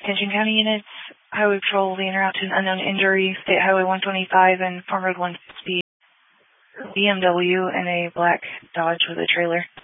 Attention County units, Highway Patrol being route to an unknown injury, State Highway 125 and Farm Road 160, BMW and a black Dodge with a trailer.